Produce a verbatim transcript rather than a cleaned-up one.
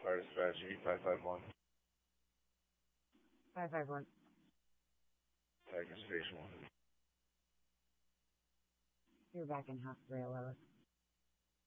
Fire dispatch, eight five five one. five five one. Tiger Station one. You're back in house three eleven.